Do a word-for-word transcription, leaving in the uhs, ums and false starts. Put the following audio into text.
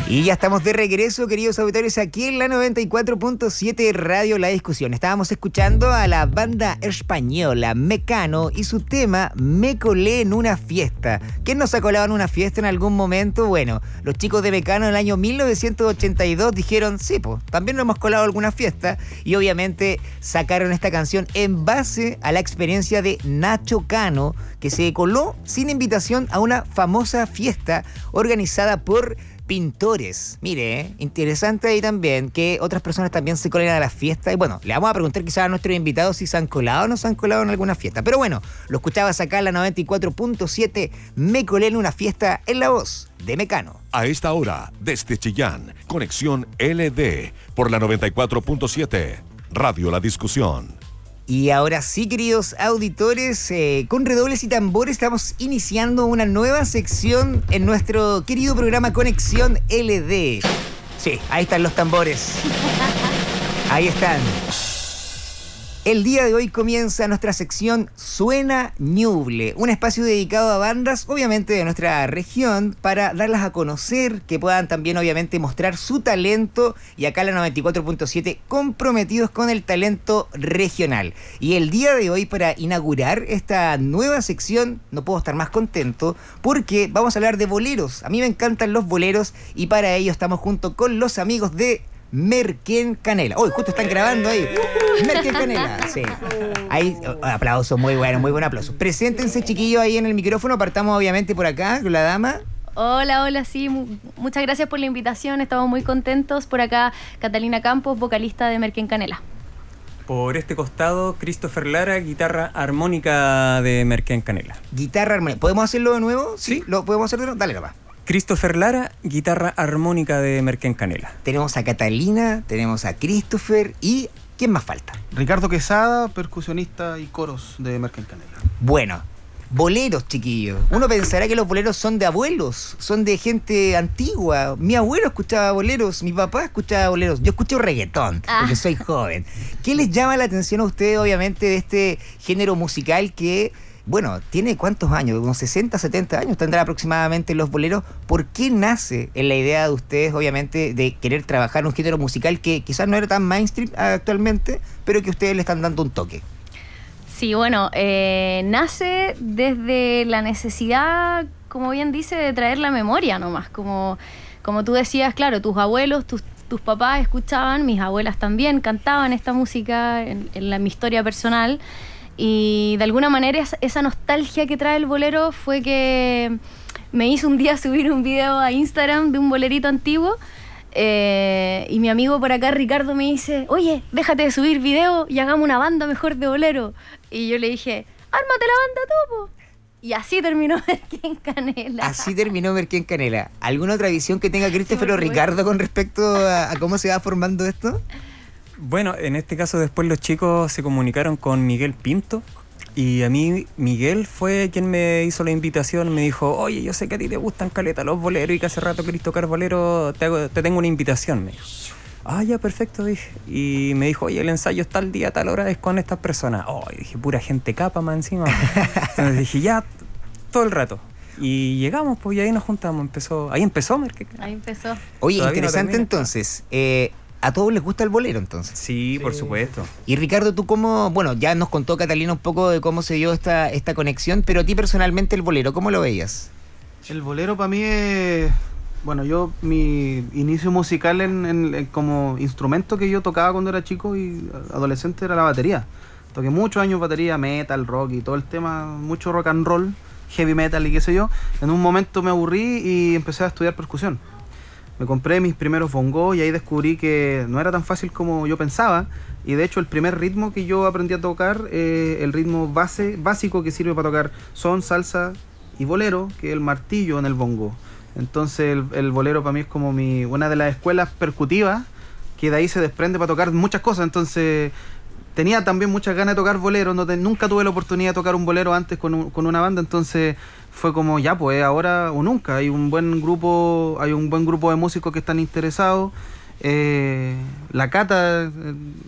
Y ya estamos de regreso, queridos auditores, aquí en la noventa y cuatro punto siete Radio La Discusión. Estábamos escuchando a la banda española Mecano y su tema Me colé en una fiesta. ¿Quién nos ha colado en una fiesta en algún momento? Bueno, los chicos de Mecano en el año mil novecientos ochenta y dos dijeron, sí, pues, también nos hemos colado en alguna fiesta, y obviamente sacaron esta canción en base a la experiencia de Nacho Cano, que se coló sin invitación a una famosa fiesta organizada por pintores. Mire, eh, interesante ahí también que otras personas también se colen a la fiesta. Y bueno, le vamos a preguntar quizás a nuestros invitados si se han colado o no se han colado en alguna fiesta. Pero bueno, lo escuchabas acá en la noventa y cuatro punto siete. Me colé en una fiesta, en la voz de Mecano. A esta hora, desde Chillán, conexión L D por la noventa y cuatro punto siete. Radio La Discusión. Y ahora sí, queridos auditores, eh, con redobles y tambores estamos iniciando una nueva sección en nuestro querido programa Conexión L D. Sí, ahí están los tambores. Ahí están. El día de hoy comienza nuestra sección Suena Ñuble, un espacio dedicado a bandas, obviamente de nuestra región, para darlas a conocer, que puedan también obviamente mostrar su talento, y acá en la noventa y cuatro punto siete comprometidos con el talento regional. Y el día de hoy, para inaugurar esta nueva sección, no puedo estar más contento, porque vamos a hablar de boleros. A mí me encantan los boleros, y para ello estamos junto con los amigos de Merquén Canela. Hoy justo están grabando ahí. Merquén Canela, sí. Ahí, aplausos, muy bueno, muy buen aplauso. Preséntense, chiquillos, ahí en el micrófono. Partamos obviamente por acá con la dama. Hola, hola, sí, mu- muchas gracias por la invitación. Estamos muy contentos. Por acá, Catalina Campos, vocalista de Merquén Canela. Por este costado, Christopher Lara, guitarra armónica de Merquén Canela. Guitarra armónica. ¿Podemos hacerlo de nuevo? Sí. ¿Lo podemos hacer de nuevo? Dale, nomás. Christopher Lara, guitarra armónica de Merquén Canela. Tenemos a Catalina, tenemos a Christopher y... ¿quién más falta? Ricardo Quesada, percusionista y coros de Merquén Canela. Bueno, boleros, chiquillos. Uno pensará que los boleros son de abuelos, son de gente antigua. Mi abuelo escuchaba boleros, mi papá escuchaba boleros. Yo escucho reggaetón, Ah. porque soy joven. ¿Qué les llama la atención a ustedes, obviamente, de este género musical que... bueno, ¿tiene cuántos años? Unos sesenta, setenta años tendrá aproximadamente los boleros. ¿Por qué nace en la idea de ustedes, obviamente, de querer trabajar un género musical que quizás no era tan mainstream actualmente, pero que ustedes le están dando un toque? Sí, bueno, eh, nace desde la necesidad, como bien dice, de traer la memoria nomás. Como, como tú decías, claro, tus abuelos, tus, tus papás escuchaban, mis abuelas también cantaban esta música en, en la, mi historia personal. Y de alguna manera esa nostalgia que trae el bolero fue que me hizo un día subir un video a Instagram de un bolerito antiguo, eh, y mi amigo por acá, Ricardo, me dice, oye, déjate de subir video y hagamos una banda mejor de bolero. Y yo le dije, ármate la banda, topo. Y así terminó Merquén Canela. Así terminó Merquén Canela. ¿Alguna otra visión que tenga Christopher Sí, o por Ricardo con respecto a, a cómo se va formando esto? Bueno, en este caso después los chicos se comunicaron con Miguel Pinto, y a mí Miguel fue quien me hizo la invitación. Me dijo, oye, yo sé que a ti te gustan caleta los boleros y que hace rato querés tocar bolero, te, hago, te tengo una invitación, me dijo. Ah, ya, perfecto, dije. Y me dijo, oye, el ensayo es tal día, tal hora, es con estas personas. Oh, y dije, pura gente capa más encima. Entonces dije, ya, todo el rato. Y llegamos, pues, y ahí nos juntamos. Empezó, ahí empezó Merquén. Ahí empezó. Oye, Todavía no interesante termina. entonces. Eh, ¿A todos les gusta el bolero entonces? Sí, Sí. por supuesto. Y Ricardo, tú cómo, bueno, ya nos contó Catalina un poco de cómo se dio esta, esta conexión, pero a ti personalmente el bolero, ¿cómo lo veías? El bolero para mí es... bueno, yo, mi inicio musical en, en- en como instrumento que yo tocaba cuando era chico y adolescente era la batería. Toqué muchos años batería, metal, rock y todo el tema, mucho rock and roll, heavy metal y qué sé yo. En un momento me aburrí y empecé a estudiar percusión. Me compré mis primeros bongos y ahí descubrí que no era tan fácil como yo pensaba. Y de hecho el primer ritmo que yo aprendí a tocar, eh, el ritmo base, básico que sirve para tocar son, salsa y bolero, que es el martillo en el bongo. Entonces el, el bolero para mí es como mi, una de las escuelas percutivas que de ahí se desprende para tocar muchas cosas. Entonces tenía también muchas ganas de tocar bolero, no te- nunca tuve la oportunidad de tocar un bolero antes con, un- con una banda, entonces fue como ya, pues ahora o nunca. Hay un buen grupo, hay un buen grupo de músicos que están interesados. Eh, la Cata, eh,